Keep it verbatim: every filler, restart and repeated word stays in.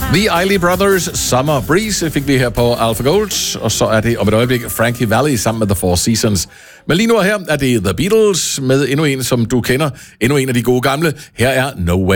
The Isley Brothers, Summer Breeze, fik vi her på Alpha Gold, og så er det om et øjeblik Frankie Valli sammen med The Four Seasons. Men lige nu her er det The Beatles med endnu en, som du kender, endnu en af de gode gamle. Her er No Way.